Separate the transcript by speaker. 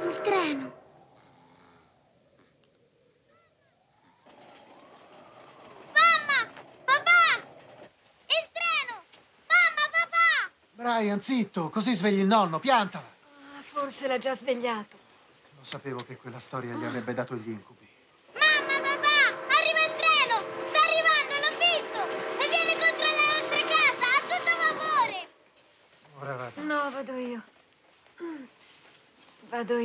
Speaker 1: Il treno. Mamma! Papà! Il treno! Mamma, papà!
Speaker 2: Brian, zitto, così svegli il nonno, piantala.
Speaker 3: Ah, forse l'ha già svegliato.
Speaker 2: Lo sapevo che quella storia gli avrebbe dato gli incubi.
Speaker 1: Mamma, papà! Arriva il treno! Sta arrivando, l'ho visto! E viene contro la nostra casa, a tutto vapore!
Speaker 2: Ora vado.
Speaker 3: No, vado io. Vado io.